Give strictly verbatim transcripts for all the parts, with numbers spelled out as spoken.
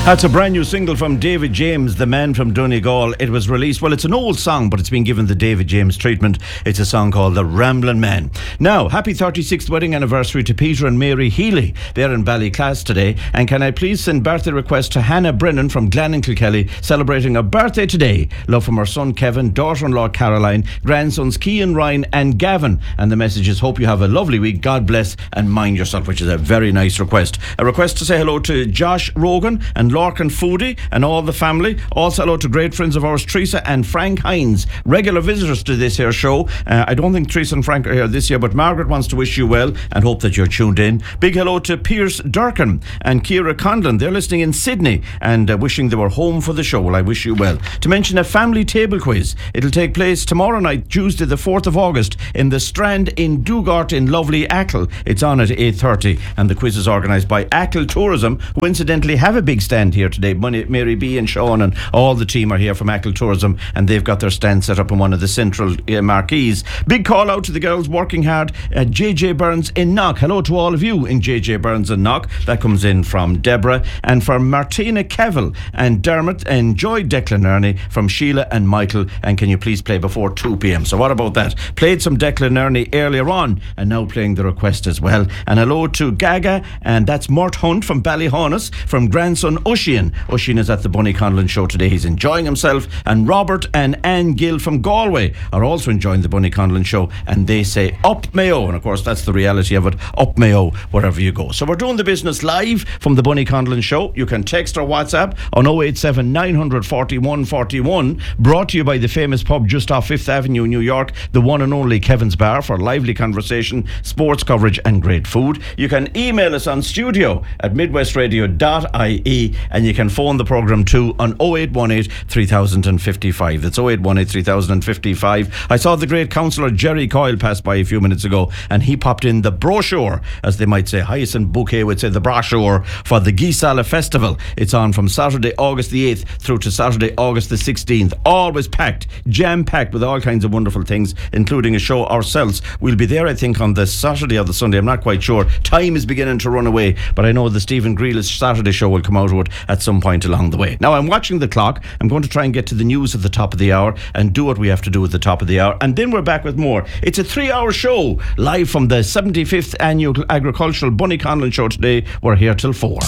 That's a brand new single from David James, the man from Donegal. It was released, well, it's an old song, but it's been given the David James treatment. It's a song called The Ramblin' Man. Now, happy thirty-sixth wedding anniversary to Peter and Mary Healy. They're in Ballyclass today. And can I please send birthday request to Hannah Brennan from Glenankilkelly, celebrating a birthday today. Love from her son Kevin, daughter-in-law Caroline, grandsons Cian, Ryan and Gavin. And the message is, hope you have a lovely week. God bless and mind yourself, which is a very nice request. A request to say hello to Josh Rogan and Lorcan Foodie and all the family. Also hello to great friends of ours, Teresa and Frank Hines, regular visitors to this here show. Uh, I don't think Teresa and Frank are here this year, but Margaret wants to wish you well and hope that you're tuned in. Big hello to Pierce Durkin and Ciara Conlon. They're listening in Sydney and uh, wishing they were home for the show. Well, I wish you well. To mention a family table quiz. It'll take place tomorrow night, Tuesday the fourth of August, in the Strand in Dugart in lovely Achill. It's on at eight thirty and the quiz is organised by Achill Tourism, who incidentally have a big stand here today. Mary B and Sean and all the team are here from Achill Tourism and they've got their stand set up in one of the central uh, marquees. Big call out to the girls working hard at J J Burns in Knock. Hello to all of you in J J Burns in Knock. That comes in from Deborah. And from Martina Kevill and Dermot, enjoy Declan Ernie from Sheila and Michael. And can you please play before two p.m. So what about that? Played some Declan Ernie earlier on and now playing the request as well. And hello to Gaga, and that's Mort Hunt from Ballyhonus, from grandson Oisin. Oisin is at the Bunny Conlon show today. He's enjoying himself. And Robert and Anne Gill from Galway are also enjoying the Bunny Conlon show, and they say up Mayo. And of course that's the reality of it, up Mayo wherever you go. So we're doing the business live from the Bunny Conlon show. You can text or WhatsApp on oh eight seven nine forty-one forty-one, brought to you by the famous pub just off Fifth Avenue, New York, the one and only Kevin's Bar, for lively conversation, sports coverage and great food. You can email us on studio at midwestradio dot I E, and you can phone the programme too on oh eight one eight three thousand fifty-five. That's oh eight one eight three thousand fifty-five. I saw the great councillor Jerry Coyle pass by a few minutes ago, and he popped in the brochure, as they might say. Hyacinth Bouquet would say the brochure for the Gisala Festival. It's on from Saturday August the eighth through to Saturday August the sixteenth. Always packed, jam-packed with all kinds of wonderful things, including a show ourselves. We'll be there, I think, on the Saturday or the Sunday. I'm not quite sure. Time is beginning to run away, but I know the Stephen Grealish Saturday show will come out of it at some point along the way. Now, I'm watching the clock. I'm going to try and get to the news at the top of the hour and do what we have to do at the top of the hour, and then we're back with more. It's a three-hour show live from the seventy-fifth Annual Agricultural Bunny Conlon show today. We're here till four.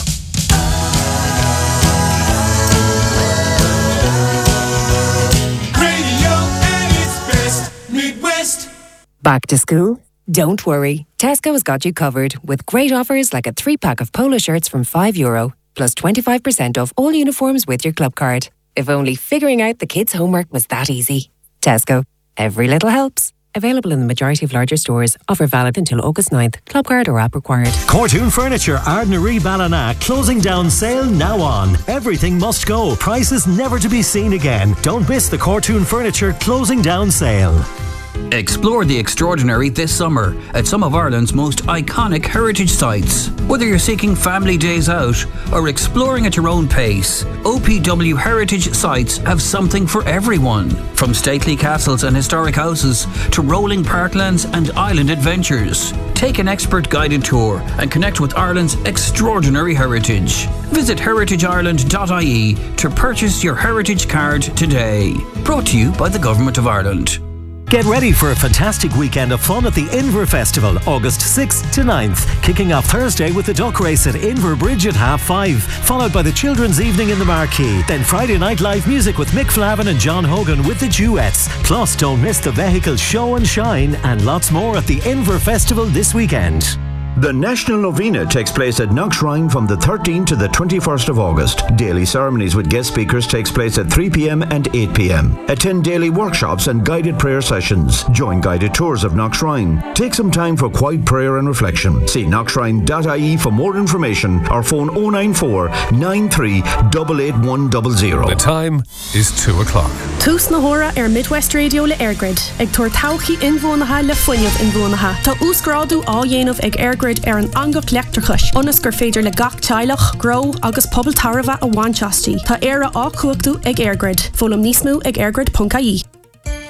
Radio at its best, Midwest. Back to school? Don't worry. Tesco has got you covered with great offers like a three-pack of polo shirts from five euro, plus twenty-five percent off all uniforms with your club card. If only figuring out the kids' homework was that easy. Tesco. Every little helps. Available in the majority of larger stores. Offer valid until August ninth. Club card or app required. Cortoon Furniture, Ardnary Ballina. Closing down sale now on. Everything must go. Prices never to be seen again. Don't miss the Cortoon Furniture closing down sale. Explore the extraordinary this summer at some of Ireland's most iconic heritage sites. Whether you're seeking family days out or exploring at your own pace, O P W Heritage Sites have something for everyone. From stately castles and historic houses to rolling parklands and island adventures. Take an expert guided tour and connect with Ireland's extraordinary heritage. Visit heritage ireland dot I E to purchase your heritage card today. Brought to you by the Government of Ireland. Get ready for a fantastic weekend of fun at the Inver Festival, August sixth to ninth. Kicking off Thursday with the duck race at Inver Bridge at half five, followed by the Children's Evening in the Marquee. Then Friday night live music with Mick Flavin and John Hogan with the Duets. Plus, don't miss the vehicle show and shine and lots more at the Inver Festival this weekend. The National Novena takes place at Knockshrine from the thirteenth to the twenty-first of August. Daily ceremonies with guest speakers takes place at three p.m. and eight p.m. Attend daily workshops and guided prayer sessions. Join guided tours of Knockshrine. Take some time for quiet prayer and reflection. See knockshrine dot I E for more information or phone oh nine four nine three eight eight one zero zero. The time is two o'clock. Tús na hora ar Midwest Radio le Airgrid. Ag tuair tauchi inbhuanacha le foiineamh inbhuanacha. Tá úscrádu á dhéanamh ag Airgrid ar an angach leachtrachas. Onas gur féidir le gach teilech, grow agus pobl tarva a bhainteastí. Tá éire á cuachtaú ag Airgrid. Fólam níos mó ag airgrid dot I E. The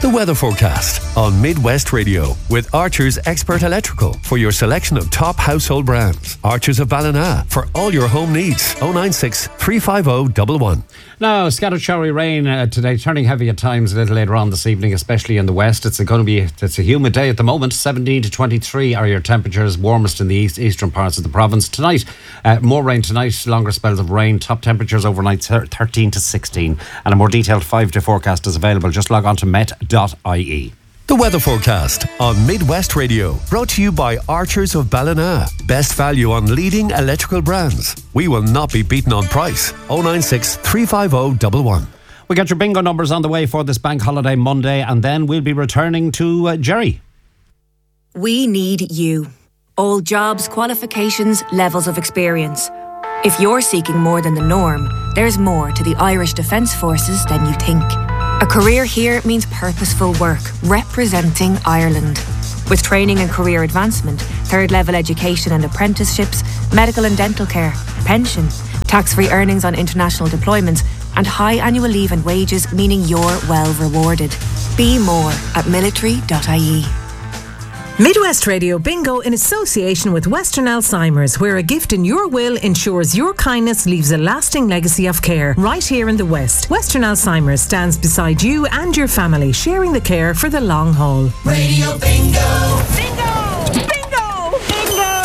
The weather forecast on Midwest Radio with Archer's Expert Electrical for your selection of top household brands. Archer's of Ballina for all your home needs. oh nine six, three five oh, one one. Now, scattered showery rain uh, today, turning heavy at times a little later on this evening, especially in the west. It's going to be it's a humid day at the moment. seventeen to twenty-three are your temperatures, warmest in the east, eastern parts of the province. Tonight, uh, more rain tonight, longer spells of rain. Top temperatures overnight thirteen to sixteen. And a more detailed five-day forecast is available. Just log on to met dot I E. The weather forecast on Midwest Radio, brought to you by Archers of Ballina. Best value on leading electrical brands. We will not be beaten on price. oh nine six, three five oh, one one. We got your bingo numbers on the way for this bank holiday Monday, and then we'll be returning to uh, Jerry. We need you. All jobs, qualifications, levels of experience. If you're seeking more than the norm, there's more to the Irish Defence Forces than you think. A career here means purposeful work, representing Ireland. With training and career advancement, third level education and apprenticeships, medical and dental care, pension, tax-free earnings on international deployments, and high annual leave and wages, meaning you're well rewarded. Be more at military dot I E. Midwest Radio Bingo in association with Western Alzheimer's, where a gift in your will ensures your kindness leaves a lasting legacy of care. Right here in the West, Western Alzheimer's stands beside you and your family, sharing the care for the long haul. Radio Bingo. Bingo! Bingo! Bingo!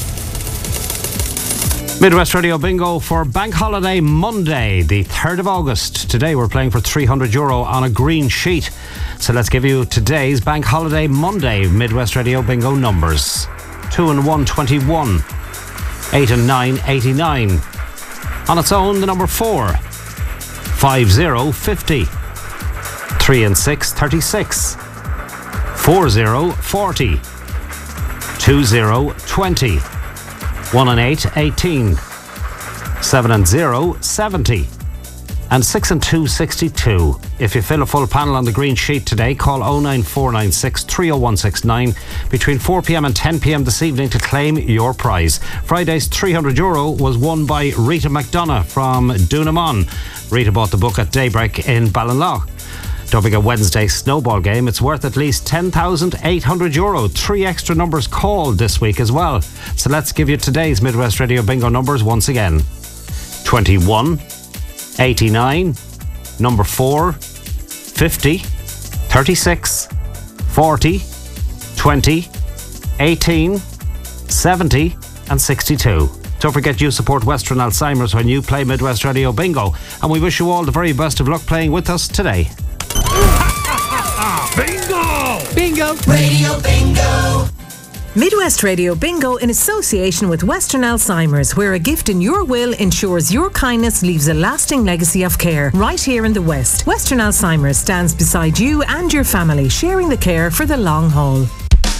Midwest Radio Bingo for Bank Holiday Monday, the third of August. Today we're playing for three hundred euro on a green sheet. So let's give you today's Bank Holiday Monday Midwest Radio Bingo numbers. two and one, twenty-one. eight and nine, eighty-nine. On its own, the number four. five zero, fifty. three and six, thirty-six. four zero, forty. two zero, twenty. one and eight, eighteen. seven and zero, seventy. And six and two, sixty-two. If you fill a full panel on the green sheet today, call oh nine four nine six, three oh one six nine between four p.m. and ten p.m. this evening to claim your prize. Friday's three hundred euro was won by Rita McDonough from Doonamon. Rita bought the book at Daybreak in Ballinlough. Don't forget Wednesday's snowball game. It's worth at least ten thousand eight hundred euro. Three extra numbers called this week as well. So let's give you today's Midwest Radio Bingo numbers once again. twenty-one, eighty-nine, number four, fifty, thirty-six, forty, twenty, eighteen, seventy and sixty-two. Don't forget you support Western Alzheimer's when you play Midwest Radio Bingo, and we wish you all the very best of luck playing with us today. Bingo! Bingo! Radio Bingo. Midwest Radio Bingo in association with Western Alzheimer's, where a gift in your will ensures your kindness leaves a lasting legacy of care. Right here in the West, Western Alzheimer's stands beside you and your family, sharing the care for the long haul.